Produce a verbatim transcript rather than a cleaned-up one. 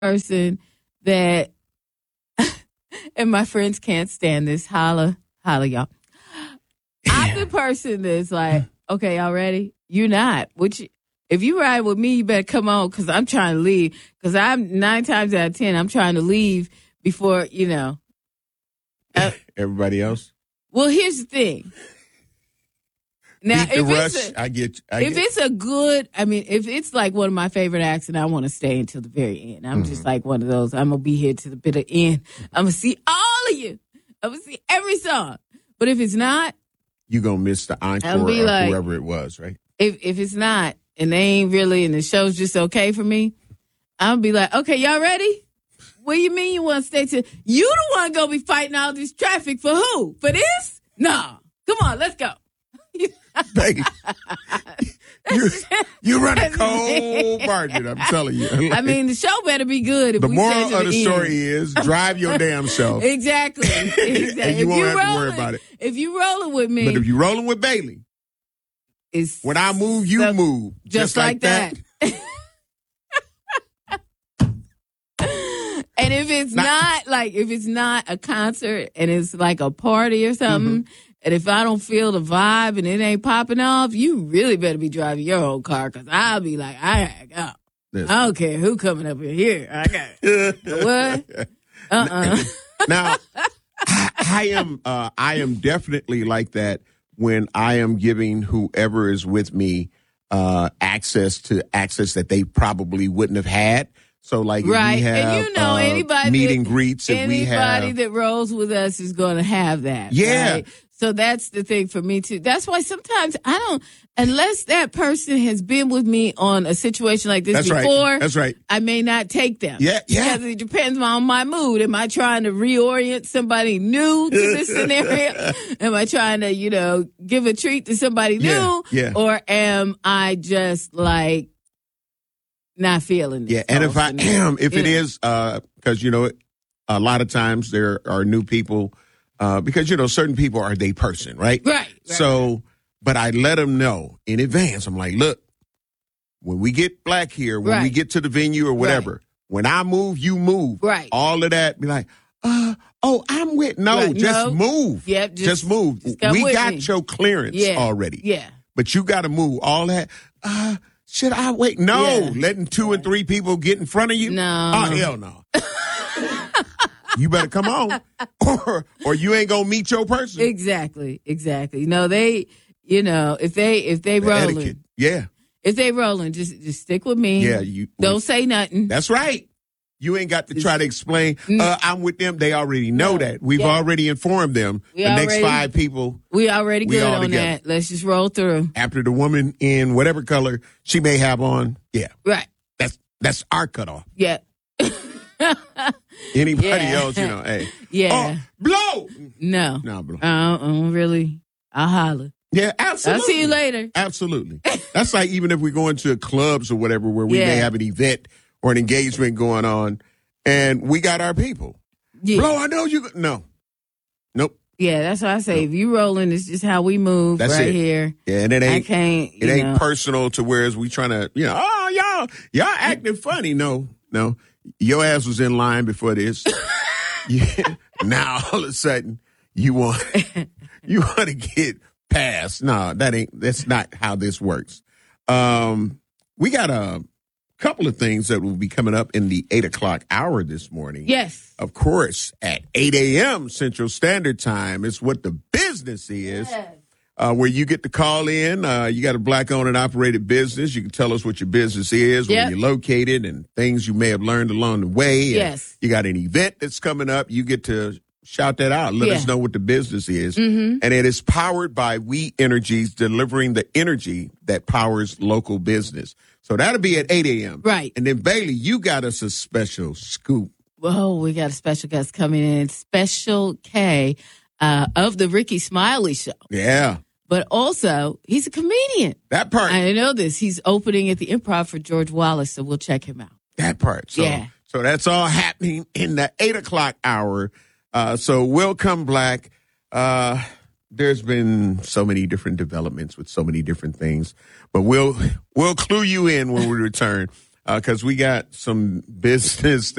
person that, and my friends can't stand this. Holla, holla, y'all. I'm the person that's like, okay, y'all ready? You not. Which, if you ride with me, you better come on because I'm trying to leave. Because I'm nine times out of ten, I'm trying to leave before, you know. Uh, Everybody else? Well, here's the thing. Now, Beat the if rush, it's a, I get I if get. it's a good, I mean, if it's like one of my favorite acts and I want to stay until the very end, I'm mm-hmm. just like one of those. I'm going to be here to the bitter end. I'm going to see all of you. I'm going to see every song. But if it's not, you're going to miss the encore or like, whoever it was, right? If if it's not, and they ain't really, and the show's just okay for me, I'm going to be like, okay, y'all ready? What do you mean you want to stay till? You the one going to be fighting all this traffic for who? For this? No. Come on, let's go. Baby, you, you run a cold market, I'm telling you. Like, I mean, the show better be good. If the we moral of the, the story end. is drive your damn self. Exactly. exactly. And you if won't you have rolling, to worry about it. If you rolling with me. But if you rolling with Bailey, it's when I move, you so, move. Just, just like, like that. that. And if it's not, not like, if it's not a concert and it's like a party or something, mm-hmm. and if I don't feel the vibe and it ain't popping off, you really better be driving your own car because I'll be like, I gotta go. Yes. I don't care who coming up in here. I got what? Uh-uh. Now, I, I am, uh, I am definitely like that when I am giving whoever is with me uh, access to access that they probably wouldn't have had. So, like, right. if we have and you know, uh, anybody meet that, and greets, if anybody we have, that rolls with us is going to have that. Yeah. Right? So that's the thing for me, too. That's why sometimes I don't, unless that person has been with me on a situation like this that's before, right. That's right. I may not take them. Yeah, yeah. Because it depends on my mood. Am I trying to reorient somebody new to this scenario? Am I trying to, you know, give a treat to somebody new? Yeah, yeah. Or am I just like, not feeling it. Yeah, and if I am, if it is, uh, because, you know, a lot of times there are new people, uh, because, you know, certain people are their person, right? Right. right so, right. but I let them know in advance. I'm like, look, when we get Black here, when right. we get to the venue or whatever, right. when I move, you move. Right. All of that, be like, uh, oh, I'm with, no, right. just no. move. Yep. Just, just move. Just we got me. your clearance yeah. already. Yeah. But you got to move. All that, uh, should I wait? No. Yeah. Letting two yeah. and three people get in front of you? No. Oh, hell no. You better come on. Or or you ain't going to meet your person. Exactly. Exactly. No, they, you know, if they, if they the rolling. Etiquette. Yeah. If they rolling, just, just stick with me. Yeah. You Don't well, say nothing. That's right. You ain't got to try to explain, uh, I'm with them. They already know no. that. We've yeah. already informed them. We the already, next five people. We already we good all on together. that. Let's just roll through. After the woman in whatever color she may have on, yeah. Right. That's that's our cutoff. Yeah. Anybody yeah. else, you know, hey. Yeah. Oh, blow. No. No, blow. I don't, I don't really. I'll holler. Yeah, absolutely. I'll see you later. Absolutely. That's like even if we go into clubs or whatever where we yeah. may have an event or an engagement going on and we got our people. Yeah. Blow, I know you. No. Nope. Yeah, that's what I say. Nope. If you rolling, it's just how we move that's right it. here. Yeah, and it ain't, I can't, it ain't know. personal to whereas we trying to, you know, oh, y'all, y'all acting funny. No, no. Your ass was in line before this. Yeah. Now all of a sudden you want you want to get past. No, that ain't that's not how this works. Um, we got a couple of things that will be coming up in the eight o'clock hour this morning. Yes. Of course, at eight a.m. Central Standard Time. It's what the business is. Yes. Uh, where you get to call in. Uh, you got a Black-owned and operated business. You can tell us what your business is, yep. where you're located, and things you may have learned along the way. Yes. You got an event that's coming up. You get to shout that out. Let yeah. us know what the business is. Mm-hmm. And it is powered by We Energies, delivering the energy that powers local business. So that'll be at eight a.m. Right. And then, Bailey, you got us a special scoop. Whoa, we got a special guest coming in. Special K uh, of the Rickey Smiley Show. Yeah. But also, he's a comedian. That part. I know this. He's opening at the Improv for George Wallace, so we'll check him out. That part. So, yeah. So that's all happening in the eight o'clock hour. Uh, so welcome, Black. Uh, there's been so many different developments with so many different things, but we'll we'll clue you in when we return because uh, we got some business